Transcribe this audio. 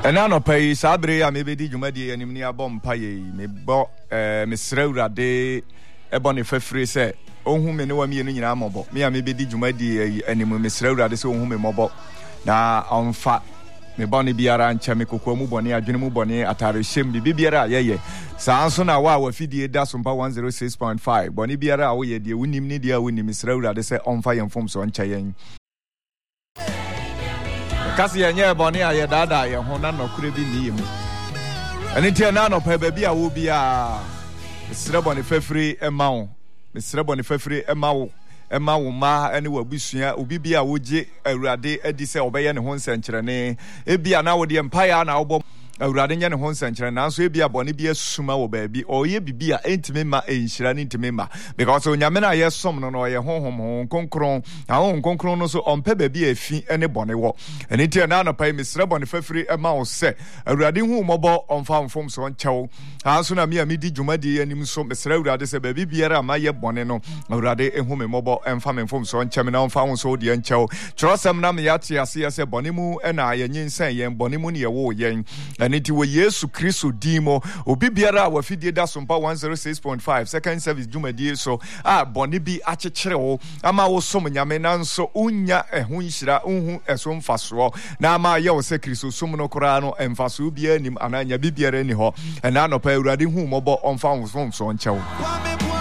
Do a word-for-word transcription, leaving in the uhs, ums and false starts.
Ena no pay sabre ya mebedi dwumadi anim ni abom paye mebo eh mesra urade ebone fafire se ohun me ne wa mienu nyina amobo me ya mebedi dwumadi anim mesra urade se ohun me mobo na onfa me bone biara ncha me kokwa mu bone adwene mu bone atare hyem bi biara yeye saa nso na wa wafidie da so mpa one oh six point five bone biara wo ye de wonim ni de wonim mesra urade se onfa yemfom so ncha yen kasi yenye bone aye dada ye ho na nokure bi ni yemu ani tie na no pa ba bi a wo bi a mesra bone fafiri emawo mesra bone fafiri emawo emawo ma ani wabusua obi bi a woje awurade adi se obeye ne ho nsenkyerene e bia na wo de empire na wo awurade nya ne ho nsenkyerene nanso e bia bone bi asuma wo ba bi oye bibi a entime ma enhyira ne ntime ma because onyame na ye som no no ye honhom ho konkron na ho konkron no so ompe ba bi afi ene bone wo eni tie na no pai mesra bone fafiri ema wo se awurade hu mobo omfa mfom so nchew anso na me a medi dwumadi anim so mesra awurade se ba bi biara ma ye bone no awurade ehu me mobo emfa me mfom so nche me na omfa ho so de nchew chorosem na me yate ase ase bone mu ena ye nyinsen ye bone mu ne ye wo yen aniti wo Yesu Kristo dimo obi biara wa fidie da so mpa one oh six point five second service dwumadi so a bone bi akyekyere wo ama wo som nyame nanso unya ehu nhira unhu eso mfaso na ama ye wo se Kristo som no kora no emfaso bi anim ananya bibiara ni ho ena no pa awurade hu mobɔ omfa wo so nchew